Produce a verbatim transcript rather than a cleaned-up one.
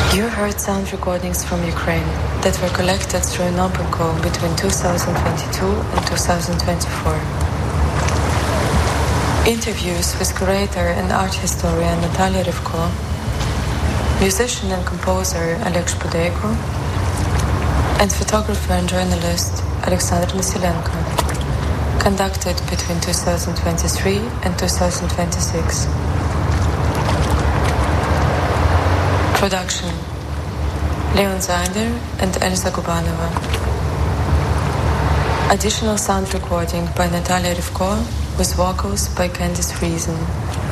You heard sound recordings from Ukraine that were collected through an open call between two thousand twenty-two and two thousand twenty-four. Interviews with curator and art historian Natalia Rivko, musician and composer Oleg Shpudeyko, and photographer and journalist Alexander Vasilenko, conducted between two thousand twenty-three and two thousand twenty-six. Production: Leon Zeider and Elsa Gubanova. Additional sound recording by Natalia Rivko with vocals by Candice Reason.